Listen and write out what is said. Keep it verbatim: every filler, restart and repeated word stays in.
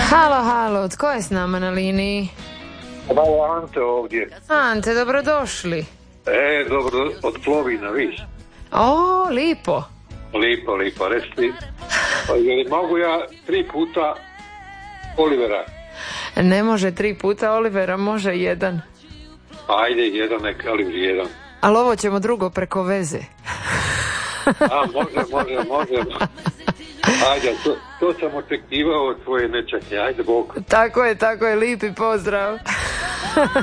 Halo, halo, tko je s nama na liniji? Hvala, Ante ovdje. Ante, dobrodošli. E, dobro, od Plovina, viš. O, lipo. Lipo, lipo, reci. Je mogu ja tri puta Olivera? Ne može tri puta Olivera, može jedan. Ajde, jedan, nek, ali jedan. Ali ovo ćemo drugo preko veze. A, može, može, može. Ajde, to, to sam očekivao od tvoje nečake. Ajde, Bog. Tako je, tako je, lipi pozdrav.